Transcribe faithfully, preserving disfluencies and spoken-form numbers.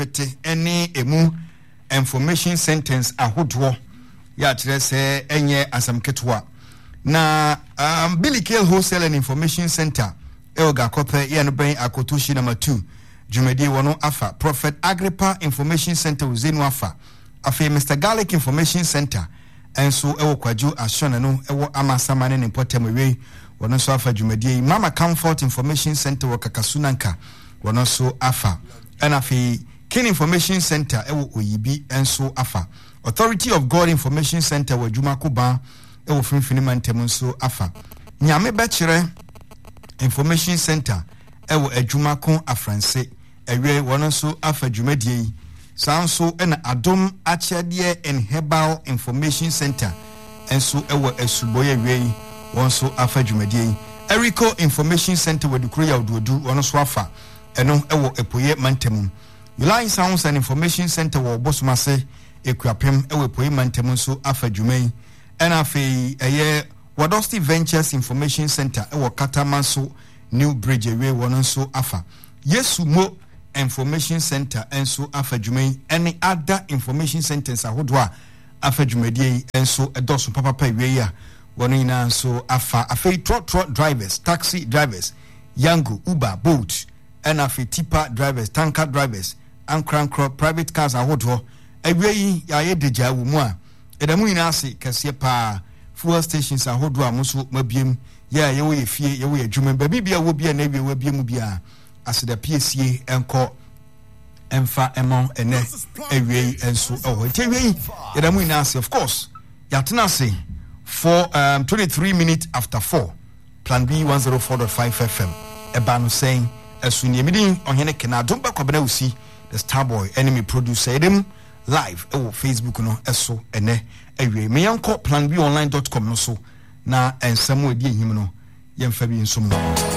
pete any emu information sentence ahodoɔ ya kyerɛ sɛ enye asam ketwa na um, Billy Kale Wholesale and Information Center Elga Kope ye no brain akotoshi number two Jumedi wono afa Prophet Agrippa Information Center uzenu afa afa Mister Garlic Information Center enso ewo kwaju ashona no ewo amasamane ne potem we wono so afa Jumedi Mama Comfort Information Center wo Kakasunanka wono so afa and afa Kin Information Center ewo Oyibi enso afa Authority of God Information Center wo Jumakuba ewo finfini mantem nso afa nyame bɛkyerɛ Information Center ewo adwumako afranse ewe wono nso afa dwumadie sanso ena adom akyɛdeɛ and herbal Information Center enso ewo asuboye we wonso afa dwumadie Erico Information Center wadukuru ya oduodu wono so afa eno ewo epoye mantem Line Sounds and Information Center wo bosomase ekuapem ewo epoye mantem nso afa dwumai ena fe eye Wadosti Ventures Information Center ewo Katamanso New Bridge we wono nso afa Yesu Mo Information Center enso afa dwumai any other information centers ahodo afa dwumadie enso edoso papa pa we ya wono ina nso afa afa truck truck drivers taxi drivers Yango Uber Bolt ena fe tipper drivers tanker drivers ankran private cars ahodo ewe yi ya ye deja wo mu a edamu ina ase kase pa fuel stations ahodo amuso mabiem ya ye wo ye fie ye wo ye dwuma ba bibia wo bia na ewe wo bia mu bia aseda P S A enko emfa emon ene ewe enso oh ewe edamu ina ase of course ya tena ase for um twenty-three minutes after four plan B one oh four point five F M eba no saying asuni emidin ohene kena domba kwabena usi the Starboy enemy producer edem live ewo Facebook no eso ene ewe me yanko plan b online dot com no so na ensamo edi ehim no yemfa bi nsum no